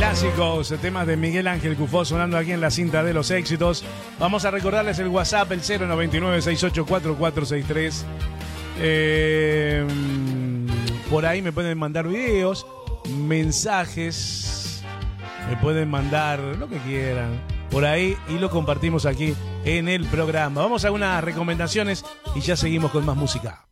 Clásicos, temas de Miguel Ángel Cufó sonando aquí en la cinta de los éxitos. Vamos a recordarles el WhatsApp, el 099-684463. Por ahí me pueden mandar videos, mensajes, me pueden mandar lo que quieran por ahí y lo compartimos aquí en el programa. Vamos a unas recomendaciones y ya seguimos con más música.